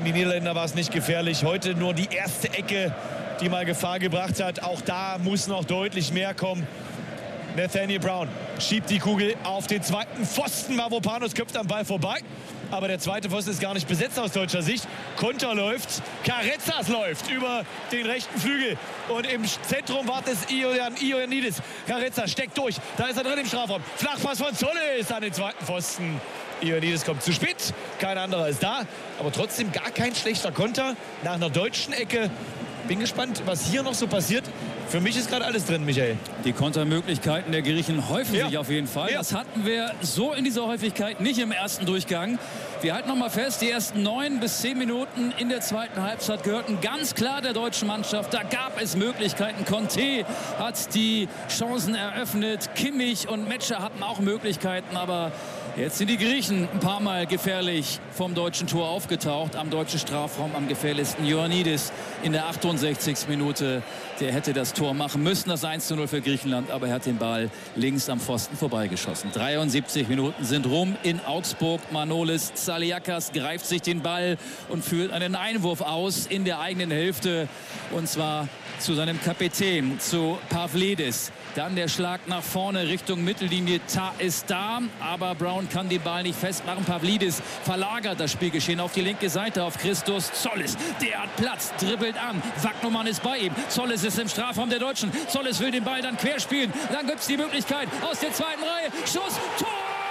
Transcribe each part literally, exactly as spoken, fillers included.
die Niederländer war es nicht gefährlich. Heute nur die erste Ecke, die mal Gefahr gebracht hat. Auch da muss noch deutlich mehr kommen. Nathaniel Brown schiebt die Kugel auf den zweiten Pfosten. Mavropanos köpft am Ball vorbei. Aber der zweite Pfosten ist gar nicht besetzt aus deutscher Sicht. Konter läuft, Karetsas läuft über den rechten Flügel. Und im Zentrum wartet es Ioannidis. Karetsas steckt durch, da ist er drin im Strafraum. Flachpass von Zolles an den zweiten Pfosten. Ioannidis kommt zu spät, kein anderer ist da. Aber trotzdem gar kein schlechter Konter nach einer deutschen Ecke. Bin gespannt, was hier noch so passiert. Für mich ist gerade alles drin, Michael. Die Kontermöglichkeiten der Griechen häufen ja. sich auf jeden Fall. Ja. Das hatten wir so in dieser Häufigkeit nicht im ersten Durchgang. Wir halten noch mal fest, die ersten neun bis zehn Minuten in der zweiten Halbzeit gehörten ganz klar der deutschen Mannschaft. Da gab es Möglichkeiten. Conte hat die Chancen eröffnet. Kimmich und Metscher hatten auch Möglichkeiten, aber jetzt sind die Griechen ein paar Mal gefährlich vom deutschen Tor aufgetaucht. Am deutschen Strafraum am gefährlichsten Ioannidis in der achtundsechzigsten Minute. Der hätte das Tor machen müssen, das eins zu null für Griechenland. Aber er hat den Ball links am Pfosten vorbeigeschossen. dreiundsiebzig Minuten sind rum in Augsburg. Manolis Tsaliakas greift sich den Ball und führt einen Einwurf aus in der eigenen Hälfte. Und zwar zu seinem Kapitän, zu Pavlidis. Dann der Schlag nach vorne Richtung Mittellinie. Ta ist da, aber Brown kann den Ball nicht festmachen. Pavlidis verlagert das Spielgeschehen auf die linke Seite auf Christos Zolles. Der hat Platz, dribbelt an. Wagnumann ist bei ihm. Zolles ist im Strafraum der Deutschen. Zolles will den Ball dann querspielen. Dann gibt es die Möglichkeit aus der zweiten Reihe. Schuss, Tor!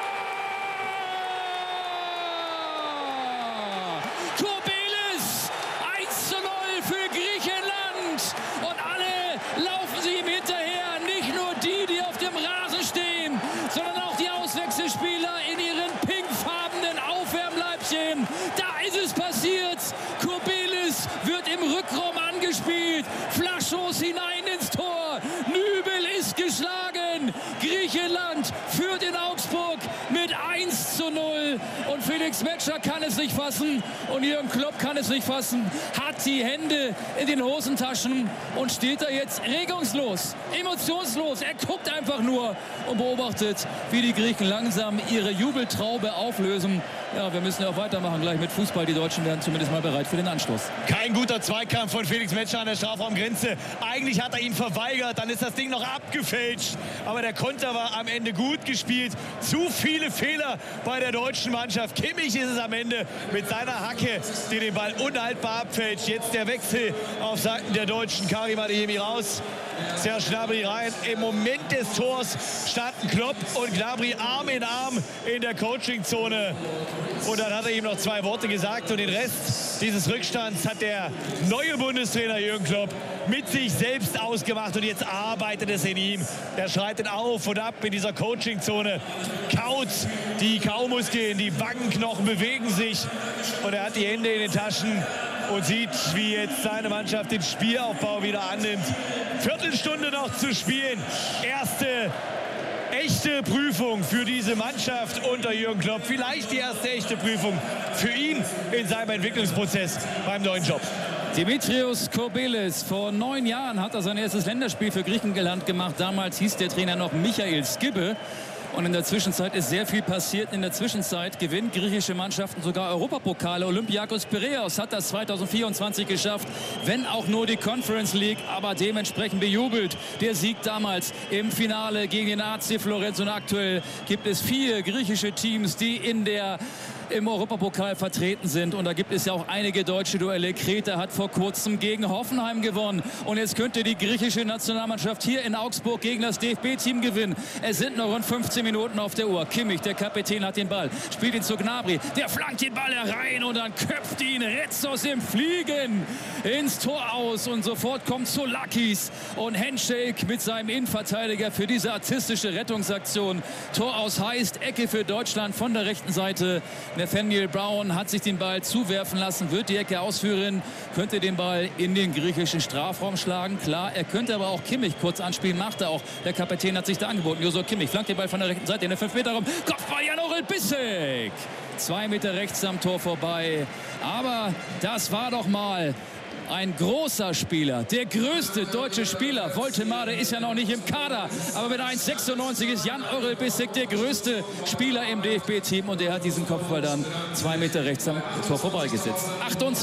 Kourbelis, eins zu null für Griechenland. Und alle laufen sie ihm hinterher. Nicht nur die, die auf dem Rasen stehen, sondern auch die Auswechselspieler in ihren pinkfarbenen Aufwärmleibchen. Da ist es passiert. Kourbelis wird im Rückraum angespielt. Flachschuss hinein ins Tor. Nübel ist geschlagen. Griechenland führt in Augsburg mit eins zu null. Und Felix Metscher kann es nicht fassen. Und Jürgen Klopp kann es nicht fassen. Hat die Hände in den Hosentaschen und steht da jetzt regungslos, emotionslos. Er guckt einfach nur und beobachtet, wie die Griechen langsam ihre Jubeltraube auflösen. Ja, wir müssen ja auch weitermachen gleich mit Fußball. Die Deutschen werden zumindest mal bereit für den Anstoß. Kein guter Zweikampf von Felix Metscher an der Strafraumgrenze. Eigentlich hat er ihn verweigert, dann ist das Ding noch abgefälscht. Aber der Konter war am Ende gut gespielt. Zu viele Fehler bei der deutschen Mannschaft. Kimmich ist es am Ende mit seiner Hacke, die den Ball unhaltbar abfälscht. Jetzt der Wechsel auf Seiten der Deutschen. Karim Adeyemi raus, Serge Gnabry rein. Im Moment des Tors standen Klopp und Gnabry Arm in Arm in der Coachingzone. Und dann hat er ihm noch zwei Worte gesagt. Und den Rest dieses Rückstands hat der neue Bundestrainer Jürgen Klopp mit sich selbst ausgemacht. Und jetzt arbeitet es in ihm. Er schreitet auf und ab in dieser Coachingzone. Kaut die Kaumuskeln, die Wangenknochen bewegen sich. Und er hat die Hände in den Taschen und sieht, wie jetzt seine Mannschaft den Spielaufbau wieder annimmt. Viertelstunde noch zu spielen. Erste echte Prüfung für diese Mannschaft unter Jürgen Klopp. Vielleicht die erste echte Prüfung für ihn in seinem Entwicklungsprozess beim neuen Job. Dimitrios Kourbelis. Vor neun Jahren hat er sein erstes Länderspiel für Griechenland gemacht. Damals hieß der Trainer noch Michael Skibbe. Und in der Zwischenzeit ist sehr viel passiert. In der Zwischenzeit gewinnen griechische Mannschaften sogar Europapokale. Olympiakos Piräus hat das zweitausendvierundzwanzig geschafft, wenn auch nur die Conference League, aber dementsprechend bejubelt. Der Sieg damals im Finale gegen den A C Florenz. Und aktuell gibt es vier griechische Teams, die in der im Europapokal vertreten sind. Und da gibt es ja auch einige deutsche Duelle. Kreta hat vor kurzem gegen Hoffenheim gewonnen. Und jetzt könnte die griechische Nationalmannschaft hier in Augsburg gegen das D F B-Team gewinnen. Es sind noch rund fünfzehn Minuten auf der Uhr. Kimmich, der Kapitän, hat den Ball. Spielt ihn zu Gnabry. Der flankt den Ball herein und dann köpft ihn Retzos im Fliegen ins Tor aus. Und sofort kommt Solakis und Handshake mit seinem Innenverteidiger für diese artistische Rettungsaktion. Tor aus heißt Ecke für Deutschland von der rechten Seite. Nathaniel Brown hat sich den Ball zuwerfen lassen, wird die Ecke ausführen, könnte den Ball in den griechischen Strafraum schlagen. Klar, er könnte aber auch Kimmich kurz anspielen, macht er auch. Der Kapitän hat sich da angeboten. Josua Kimmich flankt den Ball von der rechten Seite in den fünf Meter Raum. Kopfball Jan Orel-Bissek. Zwei Meter rechts am Tor vorbei. Aber das war doch mal ein großer Spieler, der größte deutsche Spieler. Woltemade ist ja noch nicht im Kader, aber mit eins Komma sechsundneunzig ist Jan Orel-Bissek der größte Spieler im D F B-Team und er hat diesen Kopfball dann zwei Meter rechts am Tor vorbeigesetzt. achtundzwanzig